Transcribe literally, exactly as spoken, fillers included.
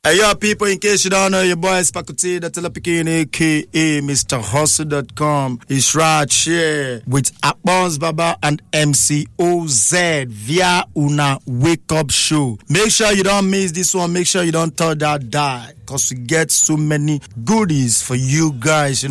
Hey, yo, people, in case you don't know, your boy is Pakuti, the Telepikin, aka Mister Hustle dot com. It's right here with Akbons Baba and M C O Z via Una Wake Up Show. Make sure you don't miss this one. Make sure you don't tell that die, because we get so many goodies for you guys. You know?